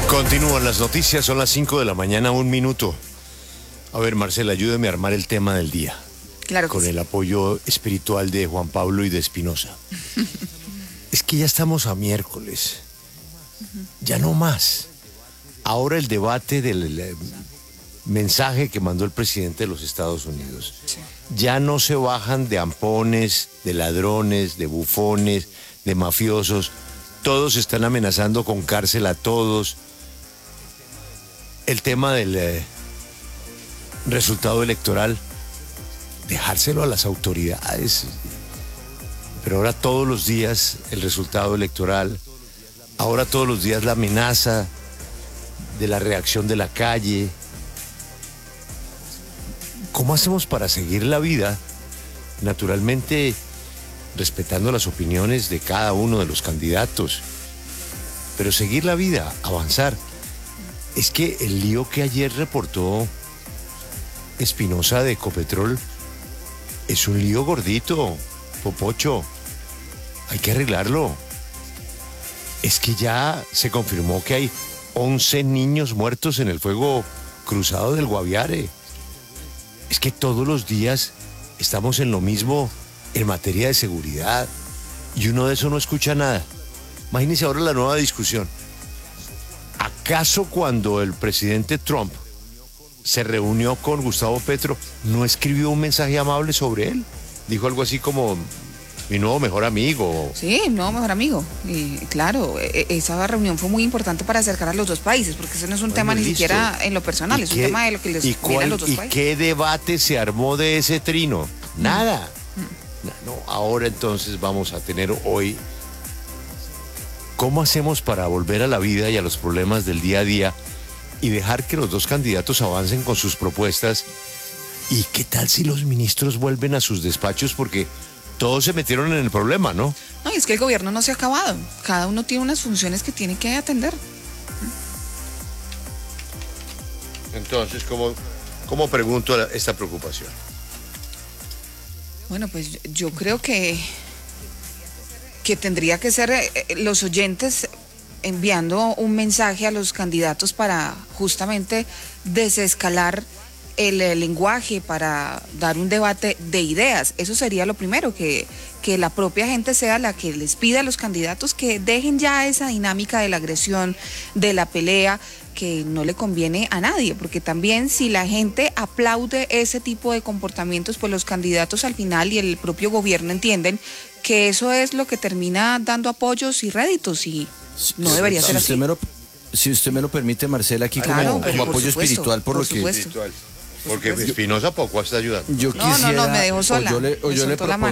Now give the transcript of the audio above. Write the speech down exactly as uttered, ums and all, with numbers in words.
Continúan las noticias, son las cinco de la mañana, un minuto. A ver, Marcela, ayúdeme a armar el tema del día. Claro que con sí. el apoyo espiritual de Juan Pablo y de Espinosa. Es que ya estamos a miércoles. Ya no más. Ahora el debate del eh, mensaje que mandó el presidente de los Estados Unidos. Sí. Ya no se bajan de ampones, de ladrones, de bufones, de mafiosos. Todos están amenazando con cárcel a todos. El tema del eh, resultado electoral, dejárselo a las autoridades. Pero ahora todos los días el resultado electoral, ahora todos los días la amenaza de la reacción de la calle. ¿Cómo hacemos para seguir la vida? Naturalmente, respetando las opiniones de cada uno de los candidatos. Pero seguir la vida, avanzar. Es que el lío que ayer reportó Espinosa de Ecopetrol es un lío gordito, Popocho. Hay que arreglarlo. Es que ya se confirmó que hay once niños muertos en el fuego cruzado del Guaviare. Es que todos los días estamos en lo mismo en materia de seguridad y uno de eso no escucha nada. Imagínense ahora la nueva discusión. ¿Acaso cuando el presidente Trump se reunió con Gustavo Petro, no escribió un mensaje amable sobre él? Dijo algo así como, mi nuevo mejor amigo. Sí, no, mejor amigo. Y claro, e- esa reunión fue muy importante para acercar a los dos países, porque ese no es un Bueno, tema ni listo. siquiera en lo personal, ¿Y es qué- un tema de lo que les ¿y viene a cuál- los dos ¿Y países. qué debate se armó de ese trino? Nada. No, ahora entonces vamos a tener hoy. ¿Cómo hacemos para volver a la vida y a los problemas del día a día y dejar que los dos candidatos avancen con sus propuestas? ¿Y qué tal si los ministros vuelven a sus despachos? Porque todos se metieron en el problema, ¿no? No, y es que el gobierno no se ha acabado. Cada uno tiene unas funciones que tiene que atender. Entonces, ¿cómo, cómo pregunto esta preocupación? Bueno, pues yo creo que, que tendría que ser eh, los oyentes enviando un mensaje a los candidatos para justamente desescalar el, eh, lenguaje, para dar un debate de ideas. Eso sería lo primero, que, que la propia gente sea la que les pida a los candidatos que dejen ya esa dinámica de la agresión, de la pelea, que no le conviene a nadie, porque también si la gente aplaude ese tipo de comportamientos, pues los candidatos al final y el propio gobierno entienden que eso es lo que termina dando apoyos y réditos, y no debería si ser usted así. me lo, si usted me lo permite, Marcela, aquí Claro, como, pero como por apoyo supuesto, espiritual por, por lo que supuesto. Espiritual. Porque Espinosa poco está ayudando. yo No, no, quisiera, no, me dejó o sola. yo le, o Me yo le soltó la mano.